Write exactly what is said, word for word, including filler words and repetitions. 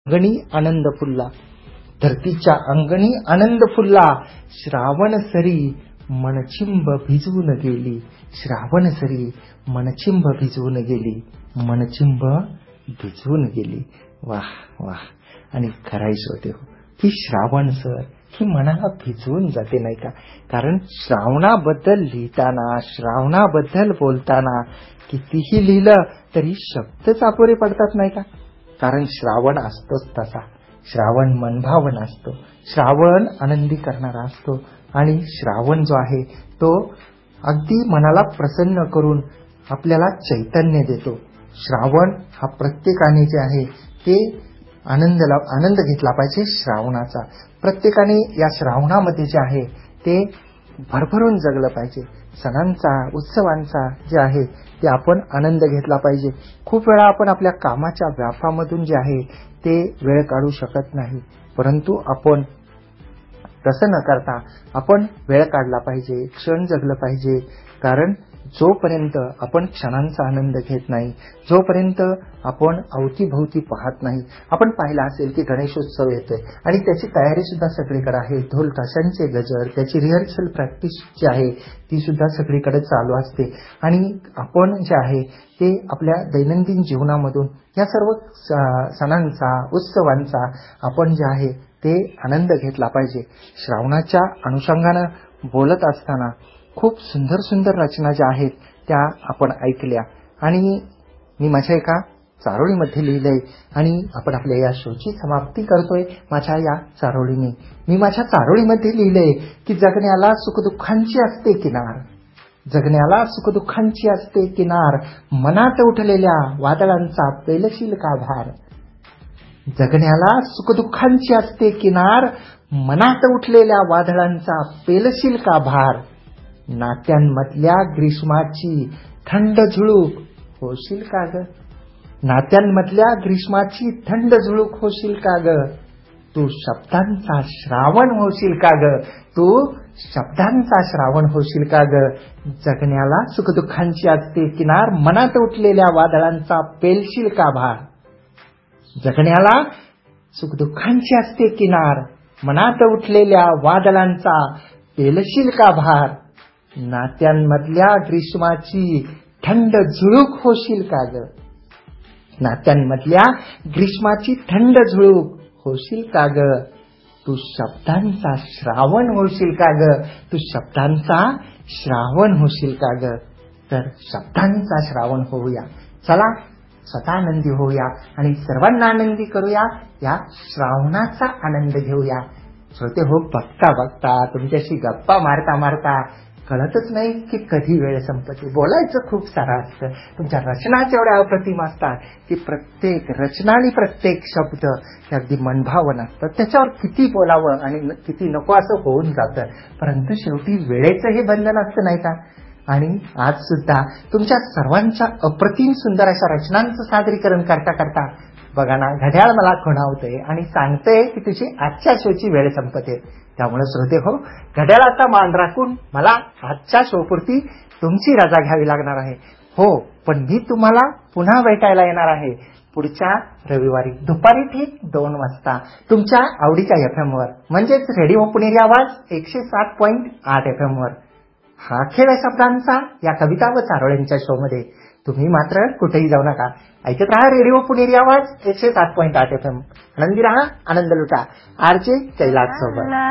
अंगणी आनंद फुलला, धरतीच्या अंगणी आनंद फुलला. श्रावण सरी मनचिंब भिजवून गेली, श्रावण सरी मनचिंब भिजवून गेली, मनचिंब भिजवून गेली. वाह वाह. आणि खराईच होते हो, ही श्रावण सर ही मनाला भिजवून जाते नाही का. कारण श्रावणाबद्दल लिहिताना, श्रावणाबद्दल बोलताना कितीही लिहिलं तरी शब्दच अपुरे पडतात नाही का. कारण श्रावण असतोच तसा, श्रावण मनभावन असतो, श्रावण आनंदी करणारा असतो. आणि श्रावण जो आहे तो अगदी मनाला प्रसन्न करून आपल्याला चैतन्य देतो. श्रावण हा प्रत्येकाने जे आहे ते आनंदला आनंद घेतला पाहिजे श्रावणाचा. प्रत्येकाने या श्रावणामध्ये जे आहे ते भरभरून जगलं पाहिजे. सणांचा, उत्सवांचा जे आहे ते आपण आनंद घेतला पाहिजे. खूप वेळा आपण आपल्या कामाच्या व्यापामधून जे आहे ते वेळ काढू शकत नाही, परंतु आपण तसं न करता आपण वेळ काढला पाहिजे, क्षण जगलं पाहिजे. कारण जोपर्यंत आपण क्षणांचा आनंद घेत नाही, जोपर्यंत आपण अवतीभोवती पाहत नाही. आपण पाहिलं असेल की गणेशोत्सव येतोय आणि त्याची तयारी सुद्धा सगळीकडे आहे. ढोल ताशांचे गजर, त्याची रिहर्सल प्रॅक्टिस जी आहे ती सुद्धा सगळीकडे चालू असते. आणि आपण जे आहे ते आपल्या दैनंदिन जीवनामधून या सर्व सणांचा, उत्सवांचा आपण जे आहे ते आनंद घेतला पाहिजे. श्रावणाच्या अनुषंगानं बोलत असताना खूप सुंदर सुंदर रचना ज्या आहेत त्या आपण ऐकल्या. आणि मी माझ्या एका चारोळीमध्ये लिहिलंय आणि आपण आपल्या या शोची समाप्ती करतोय माझ्या या चारोळीने. मी माझ्या चारोळीमध्ये लिहिलंय की जगण्याला सुखदुःखांची असते किनार, जगण्याला सुखदुःखांची असते किनार, मनात उठलेल्या वादळांचा पेलशील का भार. जगण्याला सुखदुःखांची असते किनार, मनात उठलेल्या वादळांचा पेलशील का भार. नात्यांमधल्या ग्रीष्माची थंड झुळूक होशील का ग, नात्यांमधल्या ग्रीष्माची थंड झुळूक होशील का ग. तू शब्दांचा श्रावण होशील का ग, तू शब्दांचा श्रावण होशील का ग. जगण्याला सुखदुःखांची असते किनार, मनात उठलेल्या वादळांचा पेलशील का भार. जगण्याला सुखदुःखांची असते किनार, मनात उठलेल्या वादळांचा पेलशील का भार. नात्यांमधल्या ग्रीष्माची थंड झुळूक होशील का ग, नात्यांमधल्या ग्रीष्माची थंड झुळूक होशील का ग. तू शब्दांचा श्रावण होशील का ग, तू शब्दांचा श्रावण होशील का ग. तर शब्दांचा श्रावण होऊया. चला स्वतः आनंदी होऊया आणि सर्वांना आनंदी करूया. या श्रावणाचा आनंद घेऊया. श्रोते हो, बघता बघता तुमच्याशी गप्पा मारता मारता कळतच नाही की कधी वेळ संपते. बोलायचं खूप सारं असतं, तुमच्या रचनाच एवढ्या अप्रतिम असतात की प्रत्येक रचना आणि प्रत्येक शब्द हे अगदी मनभावन असतं. त्याच्यावर किती बोलावं आणि किती नको असं होऊन जातं, परंतु शेवटी वेळेचं हे बंधन असतं नाही का. आणि आज सुद्धा तुमच्या सर्वांच्या अप्रतिम सुंदर अशा रचनांचं सादरीकरण करता करता बघा ना, घड्याळ मला खुणावतंय आणि सांगतंय की तुझी आजच्या शोची वेळ संपते. त्यामुळे श्रोते हो, घड्याळाचा मान राखून मला आजच्या शोपुरती तुमची रजा घ्यावी लागणार आहे. हो, पण मी तुम्हाला पुन्हा भेटायला येणार आहे पुढच्या रविवारी दुपारी ठीक दोन वाजता तुमच्या आवडीच्या एफ एम वर, म्हणजेच रेडिओ पुणेरी आवाज एकशे सात पॉईंट आठ एफ एम वर. हा खेळ आहे शब्दांचा या कविता व चारोळ्यांच्या शो मध्ये. तुम्ही मात्र कुठेही जाऊ नका, ऐकत राहा रेडिओ पुणेरी आवाज एकशे सात पॉईंट आठ एफ एम. आनंदी राहा, आनंद लुटा. आरजे कैलास सोबत.